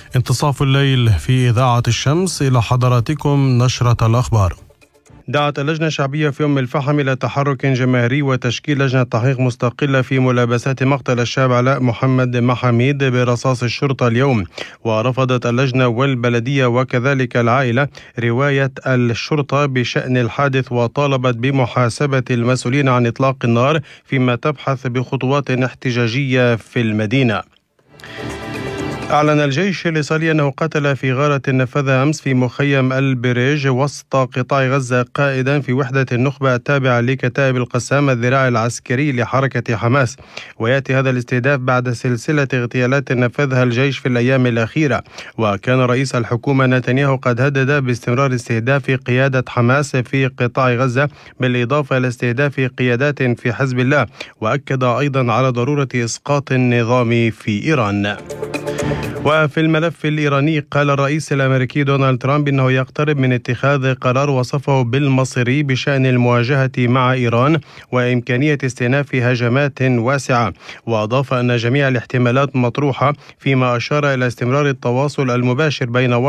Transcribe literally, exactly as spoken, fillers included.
انتصاف الليل في إذاعة الشمس، إلى حضراتكم نشرة الأخبار. دعت اللجنة الشعبية في أم الفحم إلى تحرك جماهيري وتشكيل لجنة تحقيق مستقلة في ملابسات مقتل الشاب علاء محمد محاميد برصاص الشرطة اليوم. ورفضت اللجنة والبلدية وكذلك العائلة رواية الشرطة بشأن الحادث، وطالبت بمحاسبة المسؤولين عن إطلاق النار، فيما تبحث بخطوات احتجاجية في المدينة. أعلن الجيش الإسرائيلي أنه قتل في غارة نفذها أمس في مخيم البريج وسط قطاع غزة قائدا في وحدة النخبة التابعة لكتائب القسام الذراع العسكري لحركة حماس. ويأتي هذا الاستهداف بعد سلسلة اغتيالات نفذها الجيش في الأيام الأخيرة. وكان رئيس الحكومة نتنياهو قد هدد باستمرار استهداف قيادة حماس في قطاع غزة، بالإضافة إلى استهداف قيادات في حزب الله. وأكد أيضا على ضرورة إسقاط النظام في إيران. وفي الملف الإيراني، قال الرئيس الأمريكي دونالد ترامب إنه يقترب من اتخاذ قرار وصفه بالمصيري بشأن المواجهة مع إيران وإمكانية استئناف هجمات واسعة. وأضاف أن جميع الاحتمالات مطروحة، فيما أشار إلى استمرار التواصل المباشر بين